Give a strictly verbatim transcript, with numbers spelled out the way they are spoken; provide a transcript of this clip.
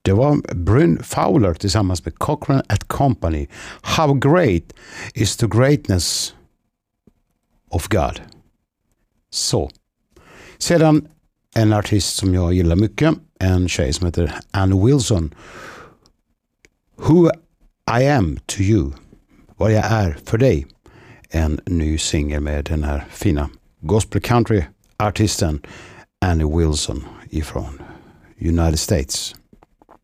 Det var Bryn Fowler tillsammans med Cochrane at Company. How great is the greatness of God. Så. Sedan en artist som jag gillar mycket. En tjej som heter Ann Wilson. Who I am to you. Vad jag är för dig. En ny singel med den här fina gospel country artisten Annie Wilson ifrån United States.